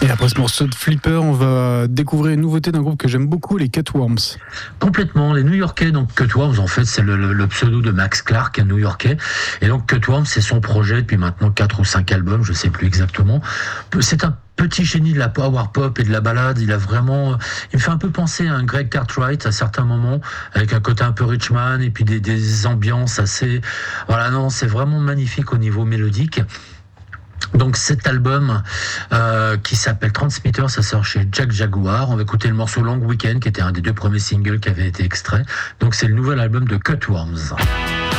Et après ce morceau de Flipper, on va découvrir une nouveauté d'un groupe que j'aime beaucoup, les Cutworms. Complètement, les New-Yorkais, donc Cutworms, en fait, c'est le pseudo de Max Clark, un New-Yorkais. Et donc Cutworms, c'est son projet depuis maintenant 4 ou 5 albums, je sais plus exactement. C'est un petit génie de la power pop et de la ballade. Il me fait un peu penser à un Greg Cartwright à certains moments, avec un côté un peu Richman et puis des ambiances assez. Voilà, non, c'est vraiment magnifique au niveau mélodique. Donc cet album qui s'appelle Transmitter, ça sort chez Jack Jaguar. On va écouter le morceau Long Weekend qui était un des 2 premiers singles qui avait été extrait. Donc c'est le nouvel album de Cutworms.